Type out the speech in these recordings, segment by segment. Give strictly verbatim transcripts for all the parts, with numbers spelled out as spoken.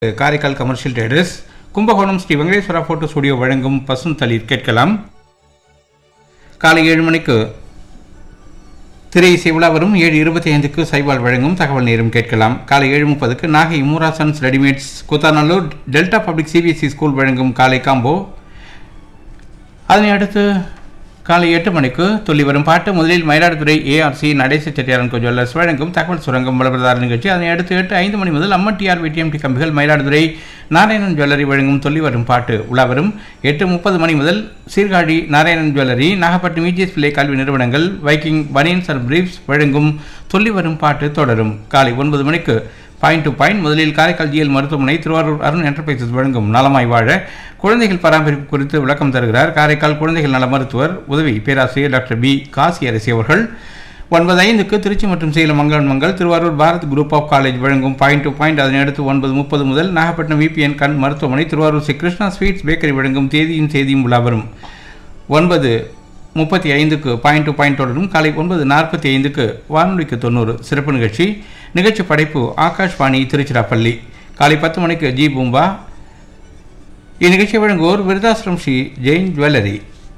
Karaikal commercial traders Kumbakonam Sri Venkateswara photo studio வழங்கும் பசுந்தளிர் கேட்கலாம். காலை ஏழு மணிக்கு திரை இசை விழா வரும். ஏழு இருபத்தி ஐந்துக்கு சைபால் வழங்கும் தகவல் நேரம் கேட்கலாம். காலை ஏழு முப்பதுக்கு Nagai Moorasons readymades Koothanallur delta public CBSE school வழங்கும் காலை காம்போ. அதனை அடுத்து காலை எட்டு மணிக்கு துள்ளி வரும் பாட்டு. முதலில் மயிலாடுதுறை ஏஆர்சி நடேச செட்டியாரன் ஜுவல்லர்ஸ் வழங்கும் தகவல் சுரங்கம் வளர்வதார நிகழ்ச்சி. அதனை அடுத்து எட்டு ஐந்து மணி முதல் அம்மன் டிஆர் விடிஎம்டி கம்பிகள் மயிலாடுதுறை நாராயணன் ஜுவல்லரி வழங்கும் துள்ளி வரும் பாட்டு உலா வரும். எட்டு முப்பது மணி முதல் சீர்காழி நாராயணன் ஜுவல்லரி நாகப்பட்டினம் இஜிஎஸ் பிள்ளை கல்வி நிறுவனங்கள் வைக்கிங் பனியன்ஸ் அண்ட் பிரீஃப்ஸ் வழங்கும் துள்ளி வரும் பாட்டு தொடரும். காலை ஒன்பது மணிக்கு பாயிண்ட் டு பாயிண்ட். முதலில் காரைக்கால் ஜிஎல் மருத்துவமனை திருவாரூர் அருண் என்டர்பிரைசஸ் வழங்கும் நலமாய் வாழ குழந்தைகள் பராமரிப்பு குறித்து விளக்கம் தருகிறார் காரைக்கால் குழந்தைகள் நல மருத்துவர் உதவி பேராசிரியர் டாக்டர் பி காசி அரசி அவர்கள். ஒன்பது ஐந்துக்கு திருச்சி மற்றும் சேலம் மங்களன் Mangal Thiruvarur Bharat group of college வழங்கும் பாயிண்ட் டு பாயிண்ட். அதனை அடுத்து ஒன்பது முப்பது முதல் நாகப்பட்டினம் விபிஎன் கண் மருத்துவமனை திருவாரூர் ஸ்ரீ கிருஷ்ணா ஸ்வீட்ஸ் பேக்கரி வழங்கும் தேதியும் செய்தியும் உலா வரும். ஒன்பது முப்பத்தி ஐந்துக்கு பாயிண்ட் டு பாயிண்ட் தொடரும். காலை ஒன்பது நாற்பத்தி ஐந்துக்கு வானொலிக்கு தொண்ணூறு சிறப்பு நிகழ்ச்சி. நிகழ்ச்சி படைப்பு ஆகாஷ்வாணி திருச்சிராப்பள்ளி. காலை பத்து மணிக்கு ஜி பூம்பா. இந்நிகழ்ச்சியை வழங்குவோர் விருதாசிரம் ஸ்ரீ ஜெயின் ஜுவல்லரி.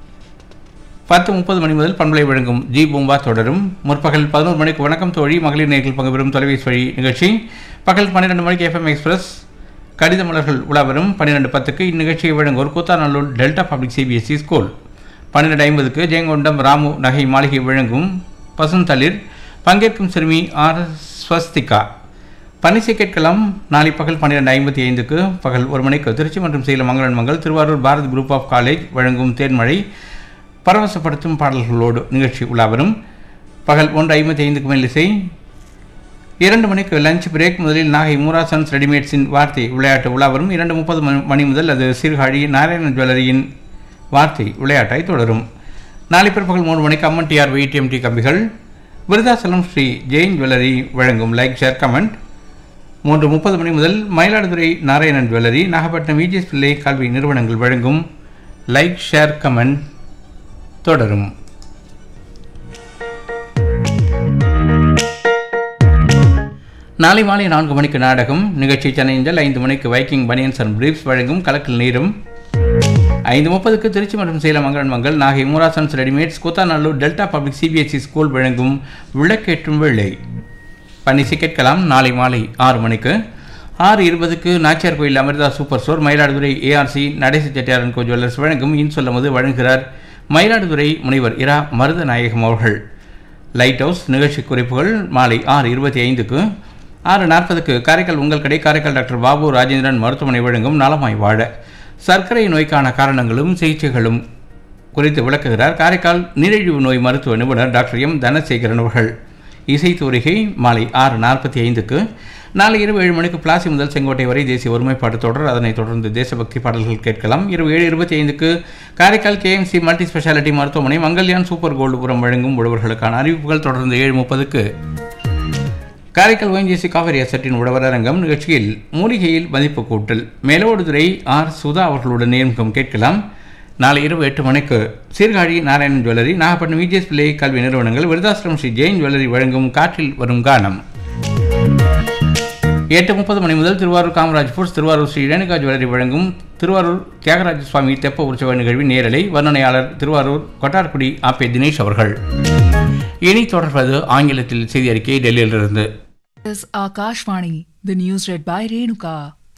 பத்து முப்பது மணி முதல் பண்பலை வழங்கும் ஜி பூம்பா தொடரும். முற்பகல் பதினோரு மணிக்கு வணக்கம் தோழி மகளிர் நேர்கள் பங்கு பெறும் தொலைபேசி வழி நிகழ்ச்சி. பகல் பன்னிரெண்டு மணிக்கு எஃப்எம் எக்ஸ்பிரஸ் கடித மலர்கள் உலா வரும். பன்னிரெண்டு பத்துக்கு இந்நிகழ்ச்சியை வழங்குவோர் Koothanallur delta public CBSE school. பன்னிரெண்டு ஐம்பதுக்கு ஜெயங்கொண்டம் ராமு நகை மாளிகை வழங்கும் பசுந்தளிர். பங்கேற்கும் சிறுமி ஆர் ஸ்வஸ்திகா. பனிசை கேட்கலாம். நாளை பகல் பன்னிரெண்டு ஐம்பத்தி ஐந்துக்கு பகல் ஒரு மணிக்கு திருச்சி மற்றும் சேலம் மங்களன் Mangal Thiruvarur Bharat group of college வழங்கும் தேன்மழை பரவசப்படுத்தும் பாடல்களோடு நிகழ்ச்சி உலா வரும். பகல் ஒன்று ஐம்பத்தி ஐந்துக்கு மேல் இசை. இரண்டு மணிக்கு லஞ்ச் பிரேக். முதலில் நாகை மூராசன்ஸ் ரெடிமேட்ஸின் வார்த்தை விளையாட்டு உலா வரும். இரண்டு முப்பது மணி முதல் அது சீர்காழி நாராயணன் ஜுவல்லரியின் வார்த்தை விளையாட்டாய் தொடரும். நாளை பிற்பகல் மூணு மணிக்கு அம்மன் டிஆர் விடிஎம்டி கம்பிகள் விருதாசலம் ஸ்ரீ ஜெயின் ஜுவல்லரி வழங்கும் லைக் ஷேர் கமெண்ட். மூன்று முப்பது மணி முதல் மயிலாடுதுறை நாராயணன் ஜுவல்லரி நாகப்பட்டினம் இஜிஎஸ் பிள்ளை கல்வி நிறுவனங்கள் வழங்கும் லைக் ஷேர் கமெண்ட் தொடரும். நாளை மாலை நான்கு மணிக்கு நாடகம் நிகழ்ச்சி. சென்னை அஞ்சல். ஐந்து மணிக்கு வைக்கிங் பனியன்ஸ் அண்ட் பிரீஃப்ஸ் வழங்கும் கலக்கல் நீரும். ஐந்து முப்பதுக்கு திருச்சி மற்றும் சேலம் மங்களன் Mangal Nagai Moorasons readymades Koothanallur delta public CBSE school வழங்கும் விளக்கேற்றும் வேளை பன்னிசை கேட்கலாம். நாளை மாலை ஆறு மணிக்கு. ஆறு இருபதுக்கு நாச்சியார் கோயில் Amrita super store Mayiladuthurai ARC Natesa செட்டியாரன் கோ ஜுவல்லர்ஸ் வழங்கும் இன் சொல்லும்போது வழங்குகிறார் மயிலாடுதுறை முனைவர் இரா மருதநாயகம் அவர்கள். லைட் ஹவுஸ் நிகழ்ச்சி குறிப்புகள் மாலை ஆறு இருபத்தி ஐந்துக்கு. ஆறு நாற்பதுக்கு காரைக்கால் உங்கள் கடை காரைக்கால் டாக்டர் பாபு ராஜேந்திரன் மருத்துவமனை வழங்கும் நலமாய் வாழ சர்க்கரை நோய்க்கான காரணங்களும் சிகிச்சைகளும் குறித்து விளக்குகிறார் காரைக்கால் நீரிழிவு நோய் மருத்துவ நிபுணர் டாக்டர் எம் தனசேகரன் அவர்கள். இசை தூரிகை மாலை ஆறு நாற்பத்தி ஐந்துக்கு. நாளை இரவு ஏழு மணிக்கு பிளாசி முதல் செங்கோட்டை வரை தேசிய ஒருமைப்பாடு தொடர். அதனைத் தொடர்ந்து தேசபக்தி பாடல்கள் கேட்கலாம். இரவு ஏழு இருபத்தி ஐந்துக்கு காரைக்கால் கேஎம்சி மல்டி ஸ்பெஷாலிட்டி மருத்துவமனை மங்கல்யான் சூப்பர் கோல்டுபுரம் வழங்கும் உழவர்களுக்கான அறிவிப்புகள். தொடர்ந்து ஏழு முப்பதுக்கு காரைக்கால் ஓஎன்ஜிசி காவிரி அசட்டின் உழவர் அரங்கம் நிகழ்ச்சியில் மூலிகையில் மதிப்பு கூட்டல் மேலோடுதுறை ஆர் சுதா அவர்களுடன் நேர்முகம் கேட்கலாம். நாளை இரவு எட்டு மணிக்கு சீர்காழி நாராயணன் ஜுவல்லரி நாகப்பட்டினம் இஜிஎஸ் பிள்ளை கல்வி நிறுவனங்கள் விருதாசிரம் ஸ்ரீ ஜெயின் ஜுவல்லரி வழங்கும் காற்றில் வரும் கானம். எட்டு முப்பது மணி முதல் திருவாரூர் காமராஜ் ஃபுட்ஸ் திருவாரூர் ஸ்ரீ ரேணுகா ஜுவல்லரி வழங்கும் திருவாரூர் தியாகராஜ சுவாமி தெப்ப உற்சவ நிகழ்வின் நேரலை. வர்ணனையாளர் திருவாரூர் கொட்டார்குடி ஆபே தினேஷ் அவர்கள். இனி தொடர்வது ஆங்கிலத்தில் செய்தி அறிக்கை டெல்லியிலிருந்து. This is Akashvani, the news read by Renuka.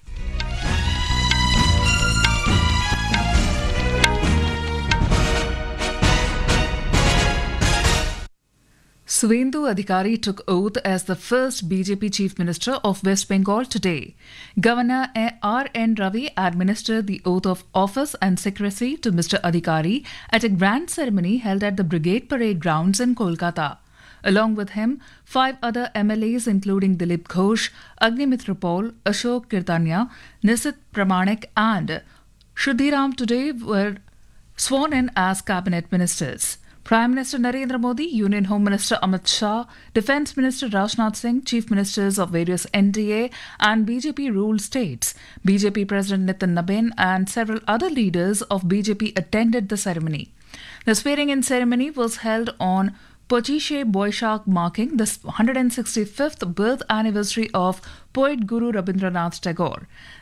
Suvendu Adhikari took oath as the first B J P Chief Minister of West Bengal today. Governor R N Ravi administered the oath of office and secrecy to Mister Adhikari at a grand ceremony held at the Brigade Parade Grounds in Kolkata. Along with him, five other M L As including Dilip Ghosh, Agnimitra Paul, Ashok Kirtania, Nisit Pramanik and Shrudiram today were sworn in as cabinet ministers. Prime Minister Narendra Modi, Union Home Minister Amit Shah, Defence Minister Rajnath Singh, Chief Ministers of various N D A and B J P-ruled states, B J P President Nitin Nabin and several other leaders of B J P attended the ceremony. The swearing-in ceremony was held on Pochishe Boishakh, marking the one hundred sixty-fifth birth anniversary of poet Guru Rabindranath Tagore.